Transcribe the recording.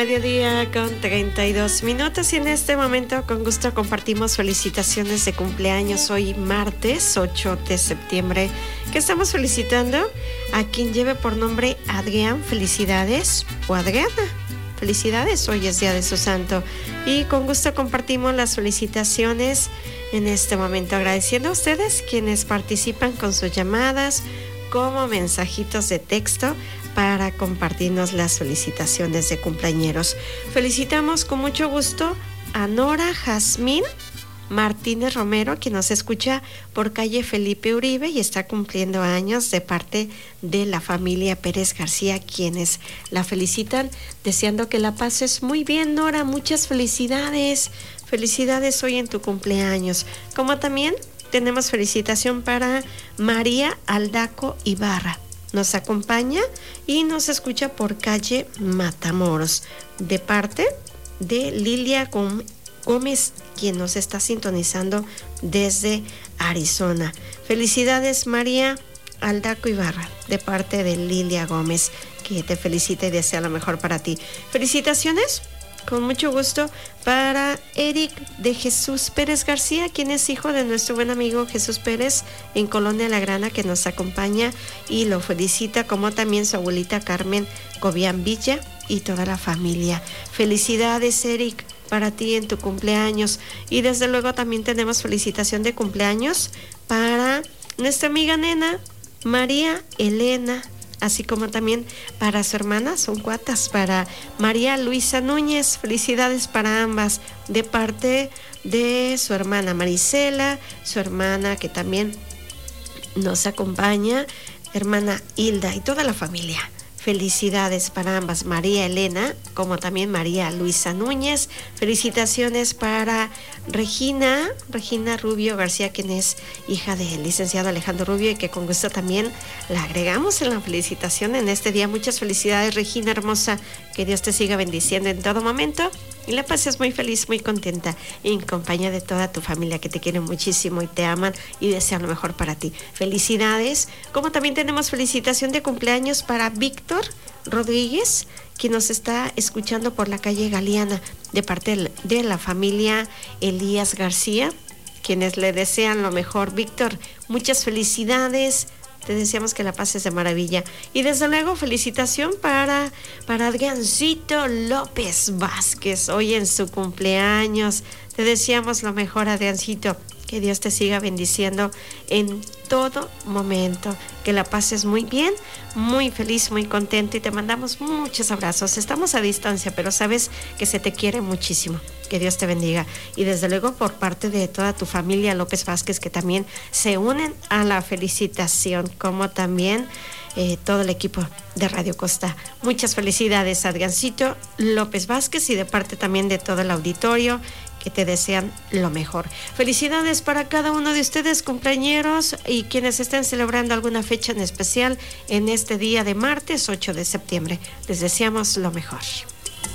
Mediodía con 32 minutos y en este momento con gusto compartimos felicitaciones de cumpleaños hoy martes 8 de septiembre que estamos felicitando a quien lleve por nombre Adrián, felicidades, o Adriana, felicidades, hoy es día de su santo y con gusto compartimos las felicitaciones en este momento, agradeciendo a ustedes quienes participan con sus llamadas como mensajitos de texto para compartirnos las felicitaciones de cumpleañeros. Felicitamos con mucho gusto a Nora Jazmín Martínez Romero, quien nos escucha por calle Felipe Uribe y está cumpliendo años de parte de la familia Pérez García, quienes la felicitan, deseando que la pases muy bien, Nora. Muchas felicidades. Felicidades hoy en tu cumpleaños. Como también tenemos felicitación para María Aldaco Ibarra. Nos acompaña y nos escucha por calle Matamoros, de parte de Lilia Gómez, quien nos está sintonizando desde Arizona. Felicidades, María Aldaco Ibarra, de parte de Lilia Gómez, que te felicita y desea lo mejor para ti. Felicitaciones, con mucho gusto, para Eric de Jesús Pérez García, quien es hijo de nuestro buen amigo Jesús Pérez en Colonia La Grana, que nos acompaña y lo felicita, como también su abuelita Carmen Cobian Villa y toda la familia. Felicidades, Eric, para ti en tu cumpleaños. Y desde luego también tenemos felicitación de cumpleaños para nuestra amiga nena María Elena, así como también para su hermana, son cuatas, para María Luisa Núñez. Felicidades para ambas, de parte de su hermana Marisela, su hermana que también nos acompaña, hermana Hilda y toda la familia. Felicidades para ambas, María Elena, como también María Luisa Núñez. Felicitaciones para Regina Rubio García, quien es hija del licenciado Alejandro Rubio y que con gusto también la agregamos en la felicitación en este día. Muchas felicidades, Regina hermosa, que Dios te siga bendiciendo en todo momento y la pases muy feliz, muy contenta en compañía de toda tu familia que te quiere muchísimo y te aman y desean lo mejor para ti. Felicidades, como también tenemos felicitación de cumpleaños para Víctor Rodríguez, quien nos está escuchando por la calle Galeana, de parte de la familia Elías García, quienes le desean lo mejor. Víctor, muchas felicidades. Te deseamos que la pases de maravilla. Y desde luego, felicitación para Adriancito López Vázquez, hoy en su cumpleaños. Te deseamos lo mejor, Adriancito. Que Dios te siga bendiciendo en todo momento. Que la pases muy bien, muy feliz, muy contento y te mandamos muchos abrazos. Estamos a distancia, pero sabes que se te quiere muchísimo. Que Dios te bendiga. Y desde luego por parte de toda tu familia López Vázquez, que también se unen a la felicitación, como también todo el equipo de Radio Costa. Muchas felicidades, Adriancito López Vázquez, y de parte también de todo el auditorio, que te desean lo mejor. Felicidades para cada uno de ustedes, cumpleañeros, y quienes estén celebrando alguna fecha en especial en este día de martes 8 de septiembre. Les deseamos lo mejor.